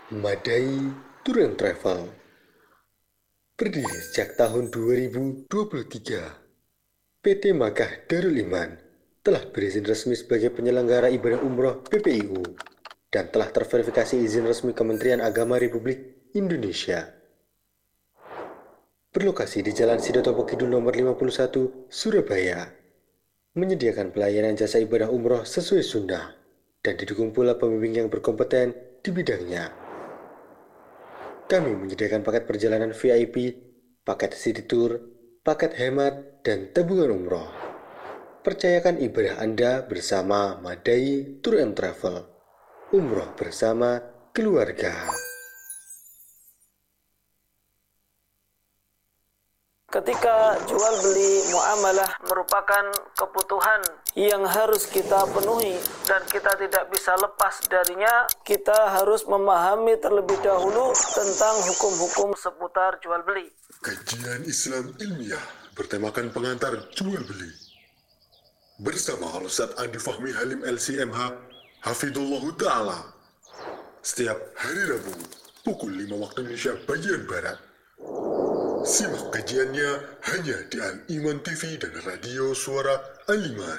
Madai Tour and Travel berdiri sejak tahun 2023. PT Makkah Darul Iman telah berizin resmi sebagai penyelenggara ibadah umroh PPIU dan telah terverifikasi izin resmi Kementerian Agama Republik Indonesia. Berlokasi di Jalan Sidotopo Kidul nomor 51, Surabaya, menyediakan pelayanan jasa ibadah umroh sesuai sunnah dan didukung pula pembimbing yang berkompeten di bidangnya. Kami menyediakan paket perjalanan VIP, paket city tour, paket hemat, dan tabungan umroh. Percayakan ibadah Anda bersama Madai Tour and Travel. Umroh bersama keluarga. Ketika jual beli muamalah merupakan kebutuhan yang harus kita penuhi dan kita tidak bisa lepas darinya, kita harus memahami terlebih dahulu tentang hukum-hukum seputar jual beli. Kajian Islam Ilmiah bertemakan pengantar jual beli. Bersama Ustaz Andi Fahmi Halim LCMH, Hafidhullahu Ta'ala. Setiap hari Rabu, pukul 5 waktu Indonesia bagian Barat. Simak kajiannya hanya di Al-Iman TV dan Radio Suara Al-Iman.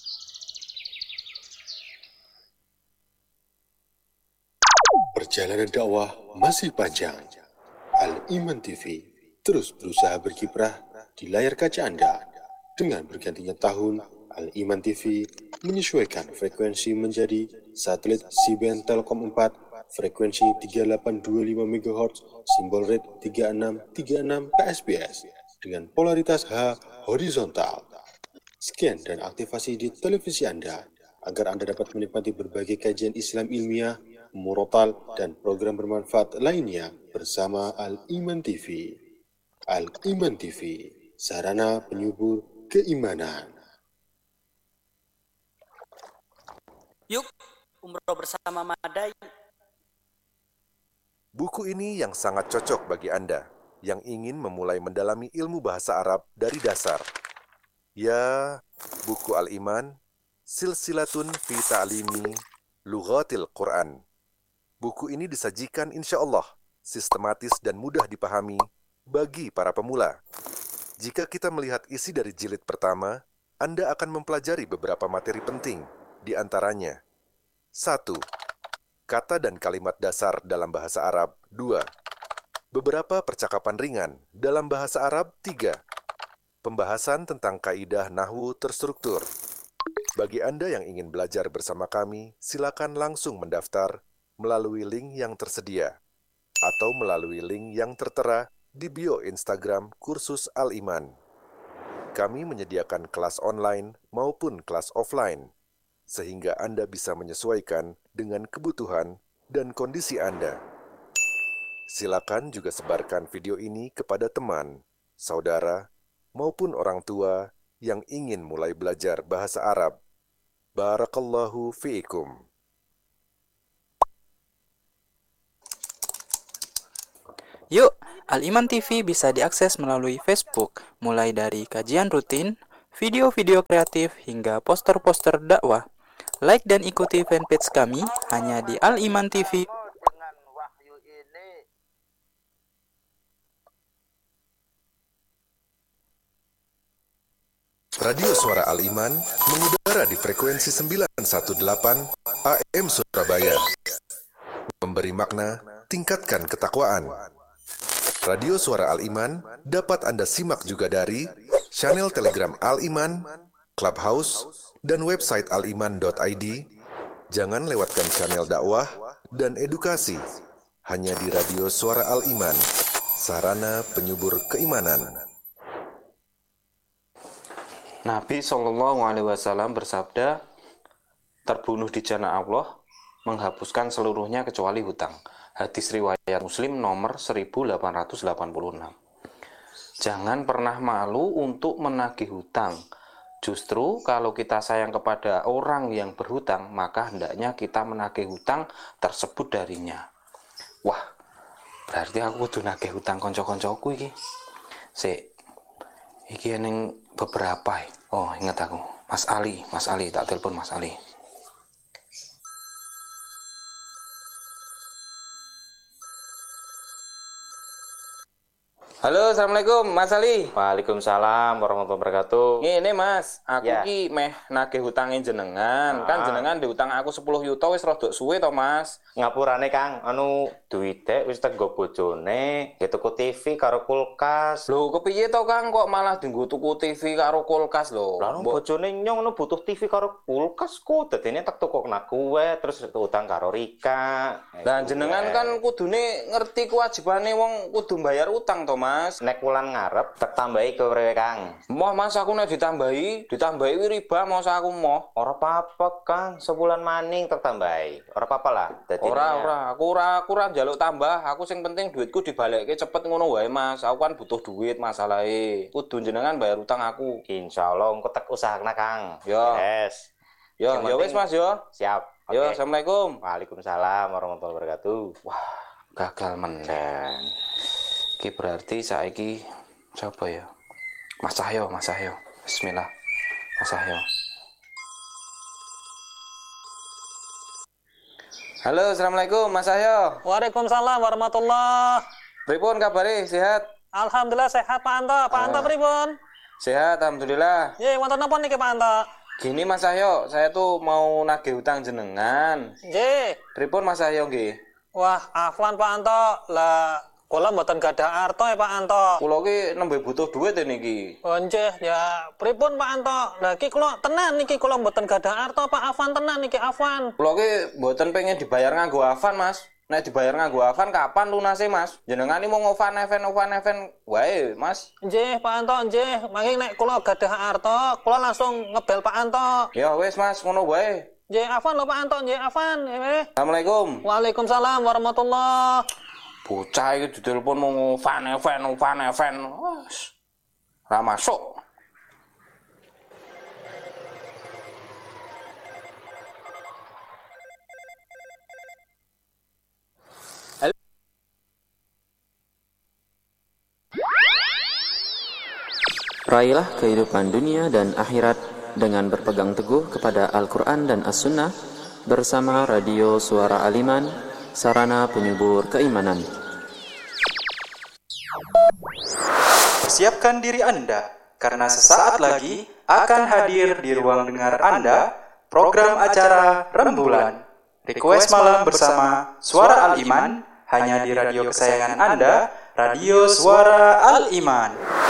Perjalanan dakwah masih panjang. Al-Iman TV terus berusaha berkiprah di layar kaca Anda. Dengan bergantinya tahun, Al-Iman TV menyesuaikan frekuensi menjadi satelit C-band Telkom 4, frekuensi 3825 MHz, simbol rate 3636 kSBS, dengan polaritas H horizontal. Scan dan aktivasi di televisi Anda, agar Anda dapat menikmati berbagai kajian Islam ilmiah, murotal, dan program bermanfaat lainnya bersama Al-Iman TV. Al-Iman TV, sarana penyubur keimanan. Yuk, umroh bersama Madai. Buku ini yang sangat cocok bagi Anda yang ingin memulai mendalami ilmu bahasa Arab dari dasar. Ya, buku Al-Iman, Silsilatun fi Ta'limi Lughatil Quran. Buku ini disajikan insya Allah sistematis dan mudah dipahami bagi para pemula. Jika kita melihat isi dari jilid pertama, Anda akan mempelajari beberapa materi penting, di antaranya 1. Kata dan kalimat dasar dalam bahasa Arab 2. Beberapa percakapan ringan dalam bahasa Arab 3. Pembahasan tentang kaidah nahwu terstruktur. Bagi Anda yang ingin belajar bersama kami, silakan langsung mendaftar melalui link yang tersedia atau melalui link yang tertera di bio Instagram Kursus Al-Iman. Kami menyediakan kelas online maupun kelas offline, sehingga Anda bisa menyesuaikan dengan kebutuhan dan kondisi Anda. Silakan juga sebarkan video ini kepada teman, saudara, maupun orang tua yang ingin mulai belajar bahasa Arab. Barakallahu fiikum. Yuk, Al-Iman TV bisa diakses melalui Facebook, mulai dari kajian rutin, video-video kreatif, hingga poster-poster dakwah. Like dan ikuti fanpage kami hanya di Al-Iman TV. Dengan wahyu ini, Radio Suara Al-Iman mengudara di frekuensi 918 AM Surabaya. Memberi makna, tingkatkan ketakwaan. Radio Suara Al-Iman dapat Anda simak juga dari channel Telegram Al-Iman, Clubhouse, dan website aliman.id. Jangan lewatkan channel dakwah dan edukasi hanya di Radio Suara Al-Iman, sarana penyubur keimanan. Nabi SAW bersabda, terbunuh di jannah Allah menghapuskan seluruhnya kecuali hutang. Hadis riwayat Muslim nomor 1886. Jangan pernah malu untuk menagih hutang. Justru kalau kita sayang kepada orang yang berhutang, maka hendaknya kita menagih hutang tersebut darinya. Wah, berarti aku kudu nagih hutang konco-koncoku iki. Iki ning beberapa. Oh, ingat aku. Mas Ali, tak telepon Mas Ali. Halo, assalamualaikum Mas Ali. Waalaikumsalam warahmatullahi wabarakatuh. Ini Mas, aku Ya. ki meh nagih hutangin jenengan. Kan jenengan diutang aku 10 yuta wis rada suwe to Mas. Ngapurane Kang, duwite wis tego bojone, ya tuku TV karo kulkas. Lho, kepiye to Kang kok malah dienggo tuku TV karo kulkas lho? Lah bojone nyong butuh TV karo kulkas kok dadene tak tuku kena kuwe terus utang karo Rika. Dan jenengan kan kudune ngerti kewajibane wong kudu bayar utang to Mas. Nek wulan ngarep tak tambahi kowe Kang. Moh Mas aku nek ditambahi wi riba mos aku moh. Ora apa-apa Kang, sebulan maning tak tambahi. Ora apa-apa lah. Aku ora njaluk tambah, aku sing penting duitku dibalekke cepet ngono wae Mas. Aku kan butuh duit masalahe. Kudu jenengan bayar utang aku. Insyaallah engko tak usahana Kang. Yo. Yes. Yo wis Mas yo. Siap. Yo, Oke. assalamualaikum. Waalaikumsalam warahmatullahi wabarakatuh. Wah, gagal menen. Iki berarti saiki sapa ya? Mas Cahyo. Bismillah. Mas Cahyo. Halo, assalamualaikum Mas Cahyo. Waalaikumsalam warahmatullah. Pripun kabare? Sehat? Alhamdulillah sehat Pak Anto. Pak Anto pripun? Sehat, alhamdulillah. Ye, wonten napa niki Pak Anto? Gini Mas Cahyo, saya tuh mau nagih utang jenengan. Nggih. Pripun Mas Cahyo nggih? Wah, afwan Pak Anto. Lah kula mboten gadah arto ya Pak Anto. Kula ki nembe butuh duit niki. Oh nggih, ya pripun Pak Anto? Lah iki kula tenan niki kula mboten gadah arto Pak, afwan tenan niki afwan. Kula ki mboten pengen dibayar nganggo Avan, Mas. Nek dibayar nganggo Avan kapan lunase, Mas? Jenengan iki mau ngovan event wae, Mas. Nggih Pak Anto, nggih. Mangke nek kula gadah arto, kula langsung ngebel Pak Anto. Ya wis, Mas, ngono wae. Nggih, afwan lho Pak Anto, nggih afwan. Assalamualaikum. Waalaikumsalam warahmatullah. Bocah iki ditelepon mau ngovan event. Wes. Ora masuk. Raihlah kehidupan dunia dan akhirat dengan berpegang teguh kepada Al-Quran dan As-Sunnah bersama Radio Suara Aliman, sarana penyubur keimanan. Persiapkan diri Anda, karena sesaat lagi akan hadir di ruang dengar Anda program acara Rembulan. Request malam bersama Suara Al-Iman, hanya di radio kesayangan Anda, Radio Suara Al-Iman.